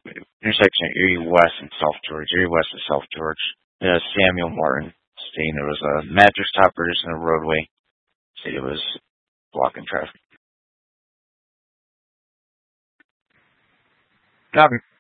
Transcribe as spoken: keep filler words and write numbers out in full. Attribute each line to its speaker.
Speaker 1: intersection of Erie West and South George, Erie West and South George. Uh, Samuel Martin stating there was a mattress top produced in the roadway. Said it was blocking traffic. Copy.